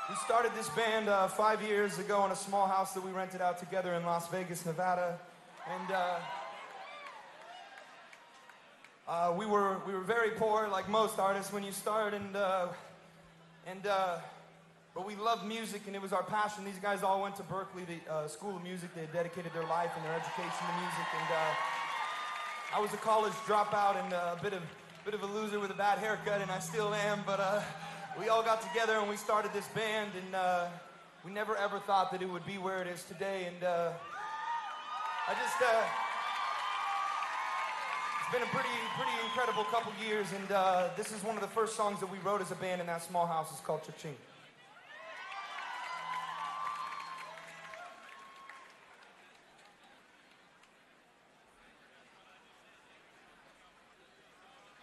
We started this band 5 years ago in a small house that we rented out together in Las Vegas, Nevada. And we were very poor, like most artists when you start, but we loved music and it was our passion. These guys all went to Berkeley, the School of Music. They had dedicated their life and their education to music. And I was a college dropout and a bit of a loser with a bad haircut, and I still am. But we all got together and we started this band, and we never ever thought that it would be where it is today. And it's been a pretty incredible couple years. And this is one of the first songs that we wrote as a band in that small house. It's called Cha-Ching.